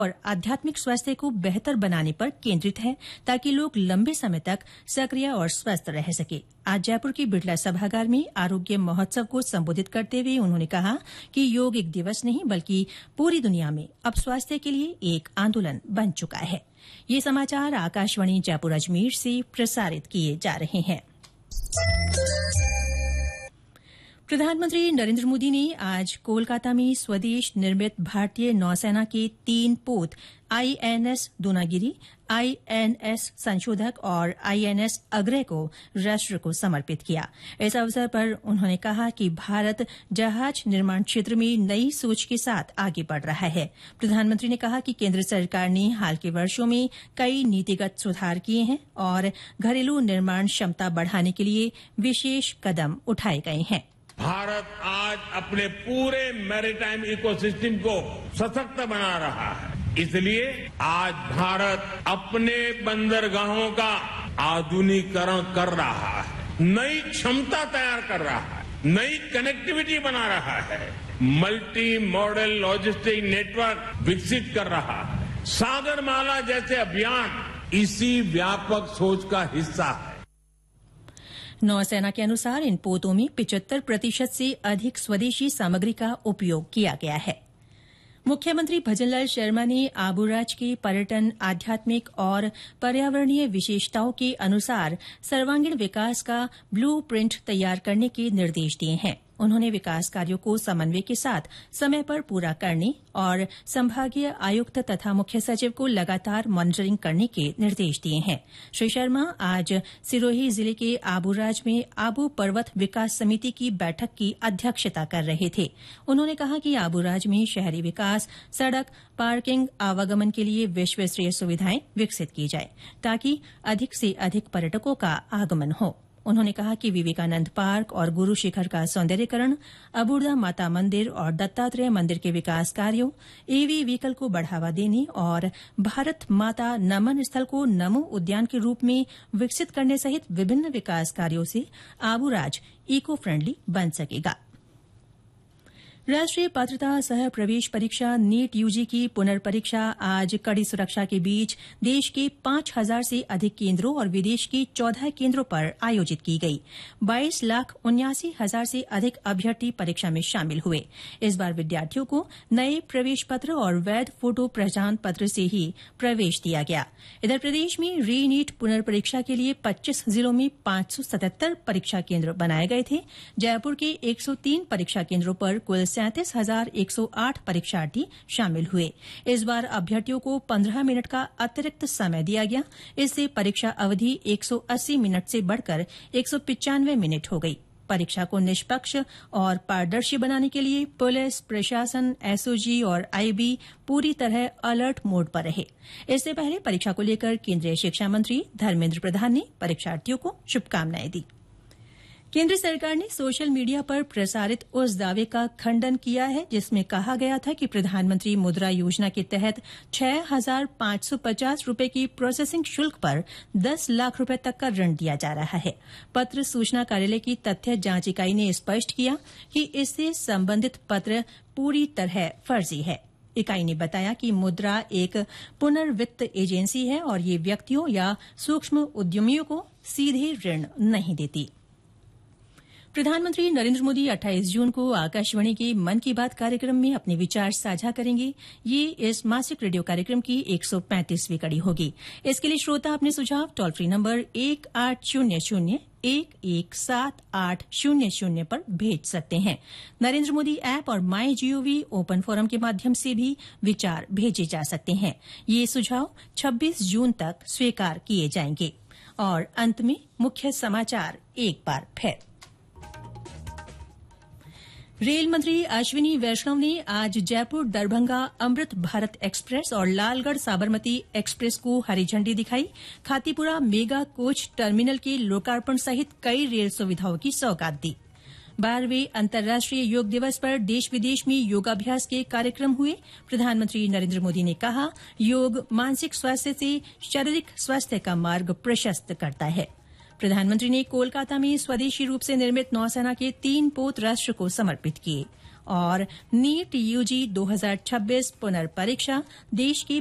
और आध्यात्मिक स्वास्थ्य को बेहतर बनाने पर केंद्रित है ताकि लोग लंबे समय तक सक्रिय और स्वस्थ रह सके। आज जयपुर के बिड़ला सभागार में आरोग्य महोत्सव को संबोधित करते हुए उन्होंने कहा कि योग एक दिवस नहीं बल्कि पूरी दुनिया में अब स्वास्थ्य के लिए एक आंदोलन बन चुका है। ये समाचार आकाशवाणी जयपुर अजमेर से प्रसारित किए जा रहे हैं। प्रधानमंत्री नरेंद्र मोदी ने आज कोलकाता में स्वदेश निर्मित भारतीय नौसेना के 3 पोत आईएनएस दूनागिरी, आईएनएस संशोधक और आईएनएस अग्रय को राष्ट्र को समर्पित किया। इस अवसर पर उन्होंने कहा कि भारत जहाज निर्माण क्षेत्र में नई सोच के साथ आगे बढ़ रहा है। प्रधानमंत्री ने कहा कि केंद्र सरकार ने हाल के वर्षों में कई नीतिगत सुधार किए हैं और घरेलू निर्माण क्षमता बढ़ाने के लिए विशेष कदम उठाए गए हैं। भारत आज अपने पूरे मैरीटाइम इकोसिस्टम को सशक्त बना रहा है। इसलिए आज भारत अपने बंदरगाहों का आधुनिकीकरण कर रहा है, नई क्षमता तैयार कर रहा है, नई कनेक्टिविटी बना रहा है, मल्टी मॉडल लॉजिस्टिक नेटवर्क विकसित कर रहा है। सागरमाला जैसे अभियान इसी व्यापक सोच का हिस्सा है। नौसेना के अनुसार इन पोतों में 75% से अधिक स्वदेशी सामग्री का उपयोग किया गया है। मुख्यमंत्री भजनलाल शर्मा ने आबूराज के पर्यटन, आध्यात्मिक और पर्यावरणीय विशेषताओं के अनुसार सर्वांगीण विकास का ब्लू प्रिंट तैयार करने के निर्देश दिए हैं। उन्होंने विकास कार्यों को समन्वय के साथ समय पर पूरा करने और संभागीय आयुक्त तथा मुख्य सचिव को लगातार मॉनिटरिंग करने के निर्देश दिए हैं। श्री शर्मा आज सिरोही जिले के आबूराज में आबू पर्वत विकास समिति की बैठक की अध्यक्षता कर रहे थे। उन्होंने कहा कि आबूराज में शहरी विकास, सड़क, पार्किंग, आवागमन के लिए विश्व स्तरीय सुविधाएं विकसित की जाए ताकि अधिक से अधिक पर्यटकों का आगमन हो। उन्होंने कहा कि विवेकानंद पार्क और गुरु शिखर का सौंदर्यीकरण, अबूर्दा माता मंदिर और दत्तात्रेय मंदिर के विकास कार्यों, ईवी व्हीकल को बढ़ावा देने और भारत माता नमन स्थल को नमो उद्यान के रूप में विकसित करने सहित विभिन्न विकास कार्यों से आबूराज इको फ्रेंडली बन सकेगा। राष्ट्रीय पात्रता सह प्रवेश परीक्षा नीट यूजी की पुनर्परीक्षा आज कड़ी सुरक्षा के बीच देश के 5,000 से अधिक केंद्रों और विदेश के 14 केंद्रों पर आयोजित की गई। 22,79,000 से अधिक अभ्यर्थी परीक्षा में शामिल हुए। इस बार विद्यार्थियों को नए प्रवेश पत्र और वैध फोटो पहचान पत्र से ही प्रवेश दिया गया। इधर प्रदेश में री नीट पुनर्परीक्षा के लिए 25 जिलों में 577 परीक्षा केंद्र बनाए गए थे। जयपुर के 103 परीक्षा केंद्रों पर कुल 37,108 परीक्षार्थी शामिल हुए। इस बार अभ्यर्थियों को 15 मिनट का अतिरिक्त समय दिया गया। इससे परीक्षा अवधि 180 मिनट से बढ़कर 195 मिनट हो गई। परीक्षा को निष्पक्ष और पारदर्शी बनाने के लिए पुलिस, प्रशासन, एसओजी और आईबी पूरी तरह अलर्ट मोड पर रहे। इससे पहले परीक्षा को लेकर केंद्रीय शिक्षा मंत्री धर्मेंद्र प्रधान ने परीक्षार्थियों को शुभकामनाएं दी। केंद्र सरकार ने सोशल मीडिया पर प्रसारित उस दावे का खंडन किया है जिसमें कहा गया था कि प्रधानमंत्री मुद्रा योजना के तहत 6,550 रूपये की प्रोसेसिंग शुल्क पर 10 लाख रूपये तक का ऋण दिया जा रहा है। पत्र सूचना कार्यालय की तथ्य जांच इकाई ने स्पष्ट किया कि इससे संबंधित पत्र पूरी तरह फर्जी है। इकाई ने बताया कि मुद्रा एक पुनर्वित्त एजेंसी है और ये व्यक्तियों या सूक्ष्म उद्यमियों को सीधे ऋण नहीं देती। प्रधानमंत्री नरेंद्र मोदी 28 जून को आकाशवाणी के मन की बात कार्यक्रम में अपने विचार साझा करेंगे। ये इस मासिक रेडियो कार्यक्रम की 135वीं कड़ी होगी। इसके लिए श्रोता अपने सुझाव टोल फ्री नंबर 1800-117800 पर भेज सकते हैं। नरेंद्र मोदी ऐप और माई जीओवी ओपन फोरम के माध्यम से भी विचार भेजे जा सकते हैं। ये सुझाव 26 जून तक स्वीकार किए जाएंगे। और अंत में मुख्य समाचार एक बार फिर। रेल मंत्री अश्विनी वैष्णव ने आज जयपुर दरभंगा अमृत भारत एक्सप्रेस और लालगढ़ साबरमती एक्सप्रेस को हरी झंडी दिखाई। खातीपुरा मेगा कोच टर्मिनल के लोकार्पण सहित कई रेल सुविधाओं की सौगात दी। 12वें अंतर्राष्ट्रीय योग दिवस पर देश विदेश में योगाभ्यास के कार्यक्रम हुए। प्रधानमंत्री नरेंद्र मोदी ने कहा, योग मानसिक स्वास्थ्य से शारीरिक स्वास्थ्य का मार्ग प्रशस्त करता है। प्रधानमंत्री ने कोलकाता में स्वदेशी रूप से निर्मित नौसेना के 3 पोत राष्ट्र को समर्पित किए। और नीट यूजी 2026 पुनर्परीक्षा देश के